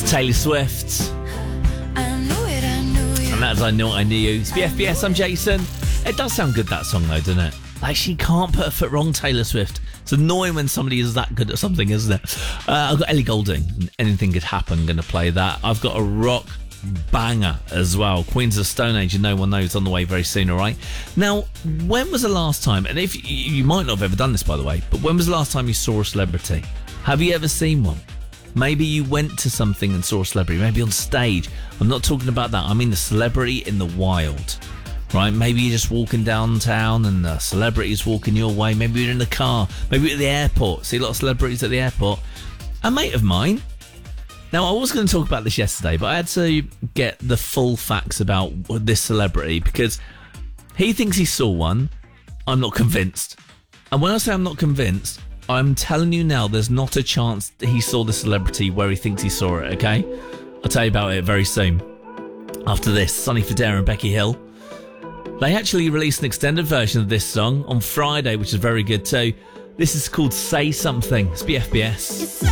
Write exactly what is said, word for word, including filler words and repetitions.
Taylor Swift. And that's I Knew What I Knew You. It's B F B S, I'm Jason. It does sound good, that song, though, doesn't it? Like, she can't put a foot wrong, Taylor Swift. It's annoying when somebody is that good at something, isn't it? Uh, I've got Ellie Goulding. Anything Could Happen, going to play that. I've got a rock banger as well. Queens of Stone Age, and No One Knows, on the way very soon, all right? Now, when was the last time, and if you might not have ever done this, by the way, but when was the last time you saw a celebrity? Have you ever seen one? Maybe you went to something and saw a celebrity, maybe on stage. I'm not talking about that. I mean the celebrity in the wild, right? Maybe you're just walking downtown and the celebrity's walking your way. Maybe you're in the car. Maybe you're at the airport. See a lot of celebrities at the airport. A mate of mine. Now, I was going to talk about this yesterday, but I had to get the full facts about this celebrity because he thinks he saw one. I'm not convinced. And when I say I'm not convinced, I'm telling you now, there's not a chance that he saw the celebrity where he thinks he saw it, okay? I'll tell you about it very soon. After this, Sonny Fodera and Becky Hill. They actually released an extended version of this song on Friday, which is very good too. This is called Say Something. It's B F B S.